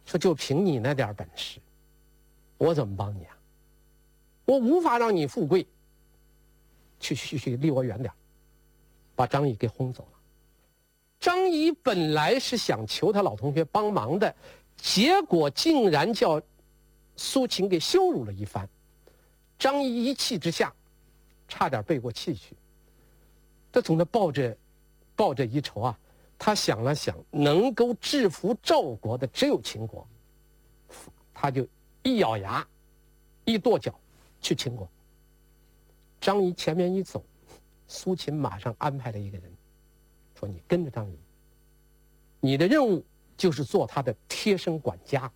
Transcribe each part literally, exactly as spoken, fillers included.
说就凭你那点本事，我怎么帮你啊？我无法让你富贵，去去去，离我远点，把张仪给轰走了。张仪本来是想求他老同学帮忙的，结果竟然叫苏秦给羞辱了一番。张仪一气之下，差点背过气去。他总的抱着抱着一筹啊，他想了想，能够制服赵国的只有秦国，他就一咬牙，一跺脚去秦国。张仪前面一走，苏秦马上安排了一个人，说你跟着张仪，你的任务就是做他的贴身管家。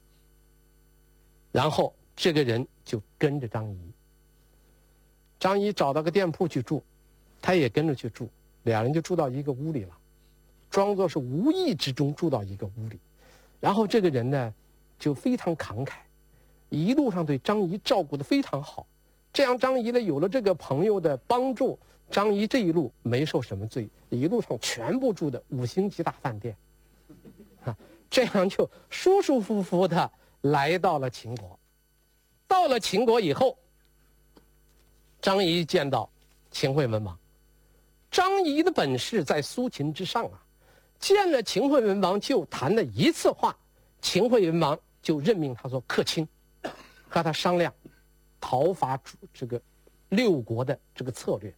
然后这个人就跟着张仪。张仪找到个店铺去住，他也跟着去住，俩人就住到一个屋里了，装作是无意之中住到一个屋里。然后这个人呢就非常慷慨，一路上对张仪照顾得非常好。这样张仪呢有了这个朋友的帮助，张仪这一路没受什么罪，一路上全部住的五星级大饭店，啊，这样就舒舒服服的来到了秦国。到了秦国以后，张仪见到秦惠文王。张仪的本事在苏秦之上啊，见了秦惠文王就谈了一次话，秦惠文王就任命他做客卿，和他商量讨伐这个六国的这个策略。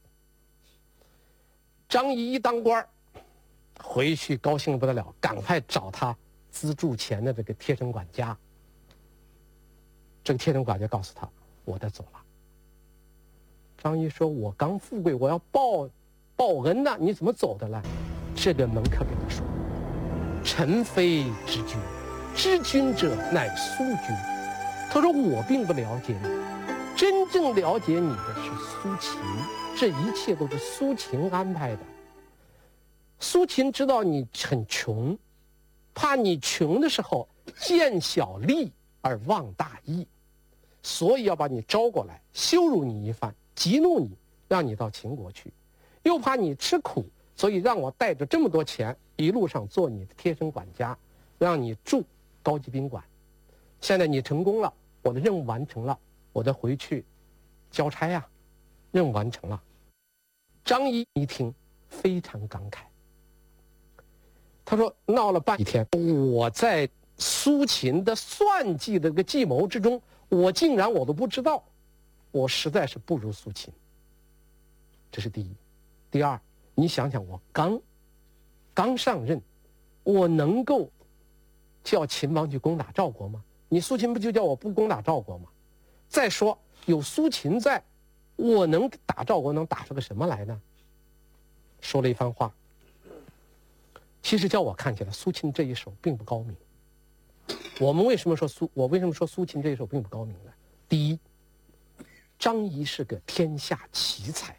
张仪一当官，回去高兴不得了，赶快找他资助钱的这个贴身管家。这个贴身管家告诉他，我得走了。张仪说，我刚富贵，我要报报恩呢，你怎么走的来？这个门客跟他说，臣非知君，知君者乃苏君。他说我并不了解你，真正了解你的是苏秦，这一切都是苏秦安排的。苏秦知道你很穷，怕你穷的时候见小利而忘大义，所以要把你招过来，羞辱你一番，激怒你，让你到秦国去。又怕你吃苦，所以让我带着这么多钱，一路上做你的贴身管家，让你住高级宾馆。现在你成功了，我的任务完成了，我得回去交差呀、啊，任务完成了。张仪一听非常感慨，他说闹了半天，我在苏秦的算计的这个计谋之中，我竟然我都不知道，我实在是不如苏秦。这是第一。第二，你想想，我刚刚上任，我能够叫秦王去攻打赵国吗？你苏秦不就叫我不攻打赵国吗？再说有苏秦在，我能打赵国能打出个什么来呢？说了一番话。其实叫我看起来，苏秦这一手并不高明。我们为什么说苏？我为什么说苏秦这一手并不高明呢？第一，张仪是个天下奇才。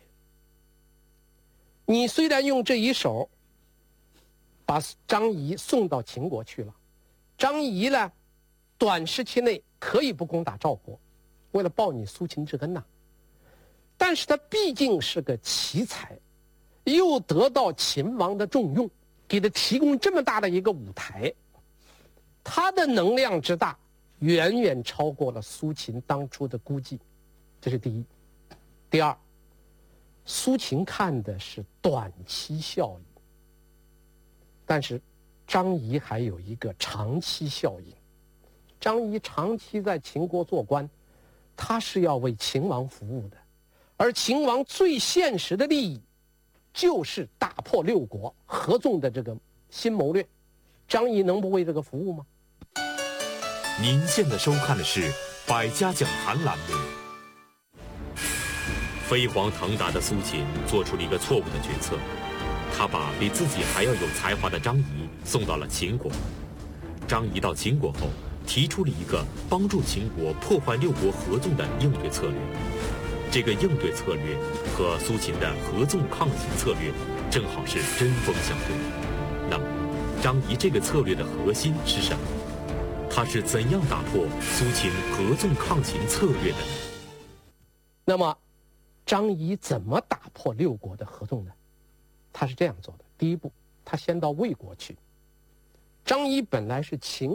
你虽然用这一手把张仪送到秦国去了，张仪呢，短时期内可以不攻打赵国，为了报你苏秦之恩呐、啊。但是他毕竟是个奇才，又得到秦王的重用，给他提供这么大的一个舞台，他的能量之大，远远超过了苏秦当初的估计，这是第一。第二，苏秦看的是短期效应，但是张仪还有一个长期效应。张仪长期在秦国做官，他是要为秦王服务的，而秦王最现实的利益就是打破六国合纵的这个新谋略。张仪能不为这个服务吗？ 您现在收看的是百家讲坛栏目。飞黄腾达的苏秦做出了一个错误的决策，他把比自己还要有才华的张仪送到了秦国。张仪到秦国后，提出了一个帮助秦国破坏六国合纵的应对策略。这个应对策略和苏秦的合纵抗秦策略正好是针锋相对。那么，张仪这个策略的核心是什么？他是怎样打破苏秦合纵抗秦策略的呢？ 那么张仪怎么打破六国的合纵呢？他是这样做的：第一步，他先到魏国去。张仪本来是秦